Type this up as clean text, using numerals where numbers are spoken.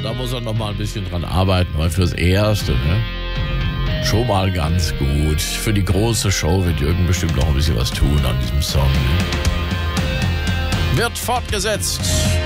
da muss er noch mal ein bisschen dran arbeiten, weil fürs Erste, ne? Schon mal ganz gut. Für die große Show wird Jürgen bestimmt noch ein bisschen was tun an diesem Song. Wird fortgesetzt.